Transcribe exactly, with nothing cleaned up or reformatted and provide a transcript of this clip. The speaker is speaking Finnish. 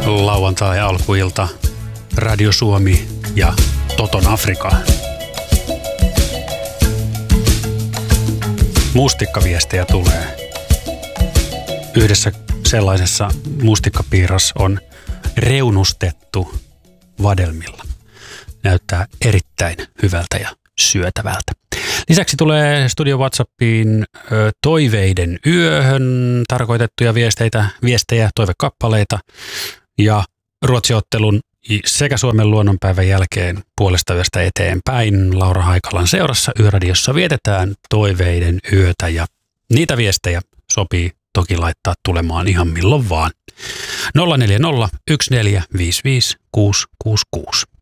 Lauantai-alkuilta, Radio Suomi ja Toton Afrika. Mustikkaviestejä tulee. Yhdessä sellaisessa mustikkapiiras on reunustettu vadelmilla. Näyttää erittäin hyvältä ja syötävältä. Lisäksi tulee Studio WhatsAppiin ö, toiveiden yöhön tarkoitettuja viesteitä, viestejä, toivekappaleita ja Ruotsiottelun sekä Suomen luonnonpäivän jälkeen puolesta yöstä eteenpäin Laura Haikalan seurassa Yöradiossa vietetään toiveiden yötä ja niitä viestejä sopii toki laittaa tulemaan ihan milloin vaan. nolla neljä nolla yksi neljä viisi viisi kuusi kuusi kuusi.